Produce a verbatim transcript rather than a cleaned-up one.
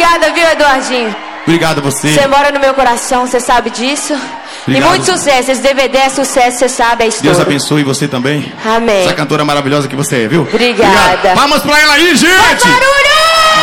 Obrigada, viu, Eduardinho? Obrigado a você. Você mora no meu coração, você sabe disso. Obrigado. E muito sucesso. Esse D V D é sucesso, você sabe, é estouro. Deus abençoe você também. Amém. Essa cantora maravilhosa que você é, viu? Obrigada. Obrigado. Vamos pra ela aí, gente! Faz barulho!